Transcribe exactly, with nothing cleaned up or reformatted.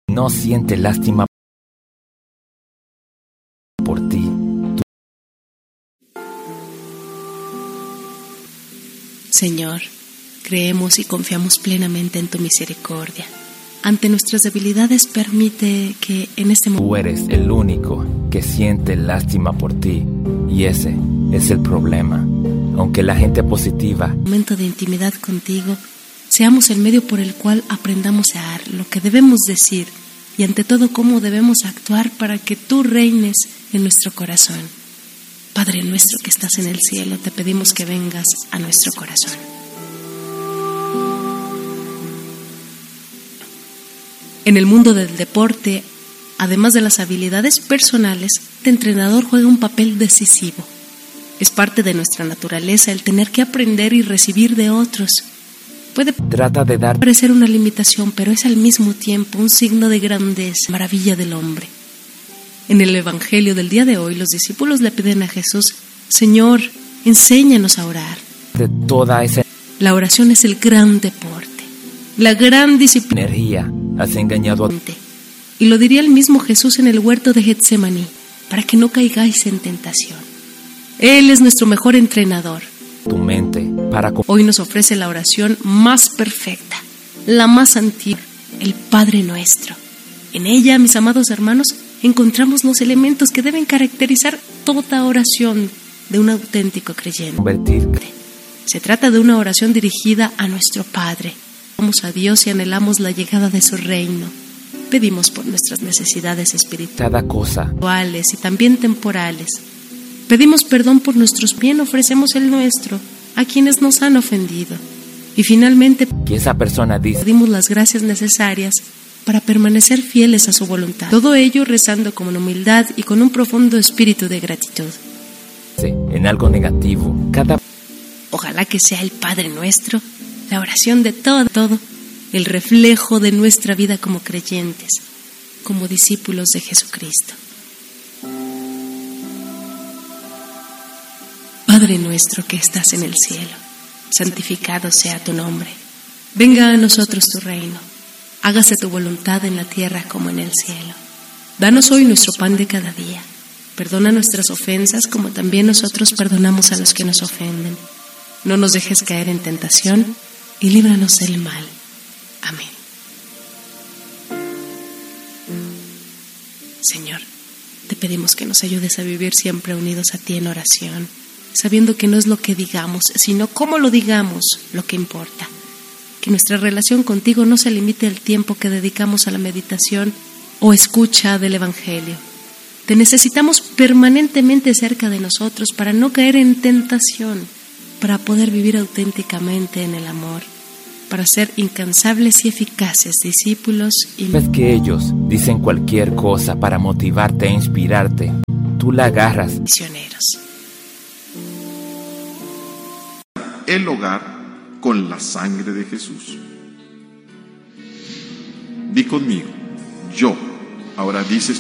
no siente lástima por ti. Señor, creemos y confiamos plenamente en tu misericordia. Ante nuestras debilidades, permite que en este momento... Tú eres el único que siente lástima por ti, y ese es el problema. Aunque la gente positiva... En momento de intimidad contigo, seamos el medio por el cual aprendamos a dar lo que debemos decir y ante todo cómo debemos actuar para que tú reines en nuestro corazón. Padre nuestro que estás en el cielo, te pedimos que vengas a nuestro corazón. En el mundo del deporte, además de las habilidades personales, el entrenador juega un papel decisivo. Es parte de nuestra naturaleza el tener que aprender y recibir de otros. Puede Trata de dar... parecer una limitación, pero es al mismo tiempo un signo de grandeza, maravilla del hombre. En el Evangelio del día de hoy, los discípulos le piden a Jesús: Señor, enséñanos a orar. de toda esa La oración es el gran deporte, la gran disciplina. energía. Has engañado a Y lo diría el mismo Jesús en el huerto de Getsemaní, para que no caigáis en tentación. Él es nuestro mejor entrenador. tu mente para... co- Hoy nos ofrece la oración más perfecta, la más antigua, el Padre Nuestro. En ella, mis amados hermanos, encontramos los elementos que deben caracterizar toda oración de un auténtico creyente. convertirte. Se trata de una oración dirigida a nuestro Padre. Amamos a Dios y anhelamos la llegada de su reino. Pedimos por nuestras necesidades espirituales Cada cosa y también temporales. Pedimos perdón por nuestros bien, ofrecemos el nuestro a quienes nos han ofendido. Y finalmente que esa persona dice pedimos las gracias necesarias para permanecer fieles a su voluntad. Todo ello rezando con humildad y con un profundo espíritu de gratitud. en algo negativo. Cada Ojalá que sea el Padre Nuestro, la oración de todo, todo, el reflejo de nuestra vida como creyentes, como discípulos de Jesucristo. Padre nuestro que estás en el cielo, santificado sea tu nombre. Venga a nosotros tu reino. Hágase tu voluntad en la tierra como en el cielo. Danos hoy nuestro pan de cada día. Perdona nuestras ofensas como también nosotros perdonamos a los que nos ofenden. No nos dejes caer en tentación y líbranos del mal. Amén. Señor, te pedimos que nos ayudes a vivir siempre unidos a ti en oración, sabiendo que no es lo que digamos, sino cómo lo digamos lo que importa. Que nuestra relación contigo no se limite al tiempo que dedicamos a la meditación o escucha del Evangelio. Te necesitamos permanentemente cerca de nosotros para no caer en tentación, para poder vivir auténticamente en el amor, para ser incansables y eficaces discípulos y vez que ellos dicen cualquier cosa para motivarte e inspirarte, tú la agarras. misioneros. El hogar con la sangre de Jesús. Di conmigo, yo, ahora dices